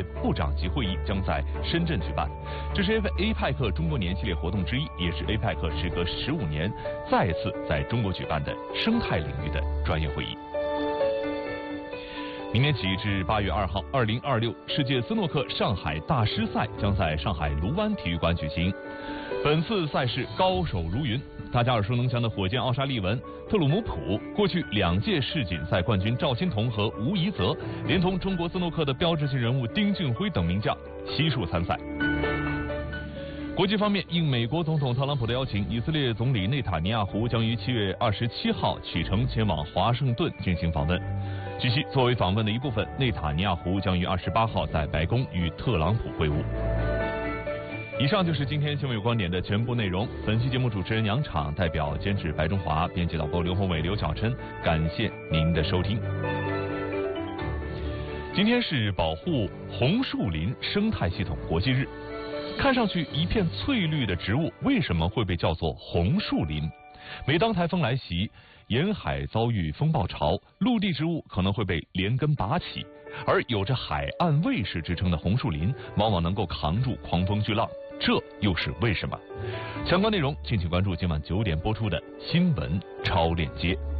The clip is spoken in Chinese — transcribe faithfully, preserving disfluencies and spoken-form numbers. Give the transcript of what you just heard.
部长级会议将在深圳举办，这是 A P E C 中国年系列活动之一，也是 A P E C 时隔十五年再次在中国举办的生态领域的专业会议。明年起至八月二号，二零二六世界斯诺克上海大师赛将在上海卢湾体育馆举行。本次赛事高手如云，大家耳熟能详的火箭奥沙利文、特鲁姆普，过去两届世锦赛冠军赵欣彤和吴怡泽，连同中国斯诺克的标志性人物丁俊晖等名将悉数参赛。国际方面，应美国总统特朗普的邀请，以色列总理内塔尼亚胡将于七月二十七号启程前往华盛顿进行访问。据悉，作为访问的一部分，内塔尼亚胡将于二十八号在白宫与特朗普会晤。以上就是今天新闻有观点的全部内容。本期节目主持人杨昶，代表监制白中华，编辑导播刘宏伟、刘晓琛，感谢您的收听。今天是保护红树林生态系统国际日。看上去一片翠绿的植物，为什么会被叫做红树林？每当台风来袭，沿海遭遇风暴潮，陆地植物可能会被连根拔起，而有着海岸卫士之称的红树林，往往能够扛住狂风巨浪，这又是为什么？相关内容敬请关注今晚九点播出的新闻超链接。